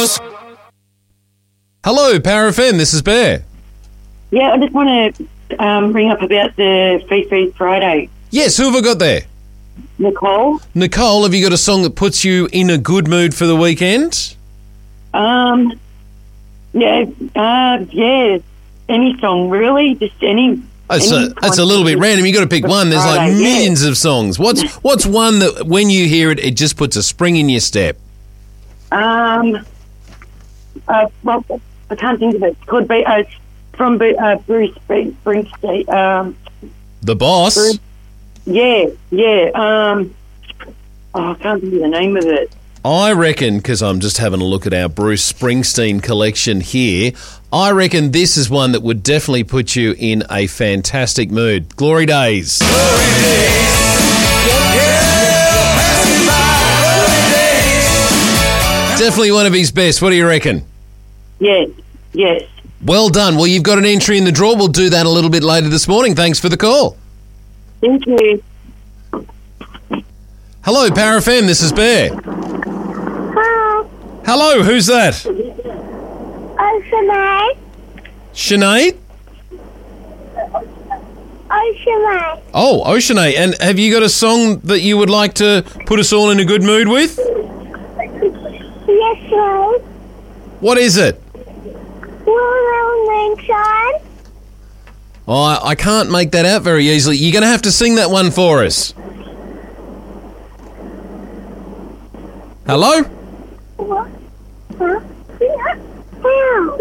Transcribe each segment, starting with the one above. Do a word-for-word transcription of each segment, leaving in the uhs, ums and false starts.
goes. Hello, Power F M, this is Bear. Yeah, I just want to um, bring up about the Free Food Friday. Yes, who have I got there? Nicole? Nicole, have you got a song that puts you in a good mood for the weekend? Um, yeah, uh, yeah, any song, really, just any... That's a, that's a little bit random. You got to pick one. There's like Friday, millions yeah. of songs. What's what's one that when you hear it, it just puts a spring in your step? Um, uh, well, I can't think of it. It could be uh, it's from uh, Bruce Springsteen. Um, The Boss. Bruce, yeah, yeah. Um, oh, I can't think of the name of it. I reckon, because I'm just having a look at our Bruce Springsteen collection here, I reckon this is one that would definitely put you in a fantastic mood. Glory Days. Glory days. Yeah, passing by. Glory days. Definitely one of his best. What do you reckon? Yes, yes. Well done. Well, you've got an entry in the draw. We'll do that a little bit later this morning. Thanks for the call. Thank you. Hello, Power F M. This is Bear. Hi. Hello, who's that? Oh, Sinead. Sinead? Oh, Sinead. Oh, Oceanate. And have you got a song that you would like to put us all in a good mood with? Yes, sir. What is it? Little Moonshine. Oh, I, I can't make that out very easily. You're going to have to sing that one for us. Hello? What? Huh? Yeah. How?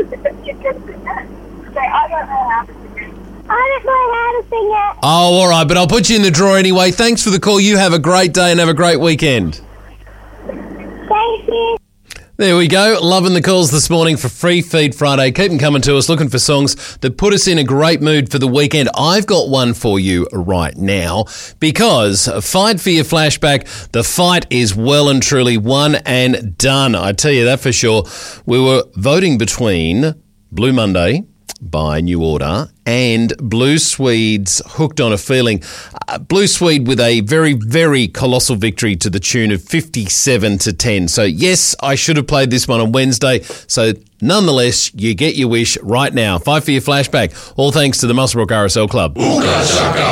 I don't know how to sing it. I don't know how to sing it. Oh, all right, but I'll put you in the draw anyway. Thanks for the call. You have a great day and have a great weekend. Thank you. There we go. Loving the calls this morning for Free Feed Friday. Keep them coming to us, looking for songs that put us in a great mood for the weekend. I've got one for you right now because Fight for Your Flashback, the fight is well and truly won and done. I tell you that for sure. We were voting between Blue Monday by New Order and Blue Swede's Hooked on a Feeling. Uh, Blue Swede with a very, very colossal victory to the tune of fifty-seven to ten. So yes, I should have played this one on Wednesday. So nonetheless, you get your wish right now. Fight for Your Flashback. All thanks to the Muswellbrook R S L Club. Ooga chaka.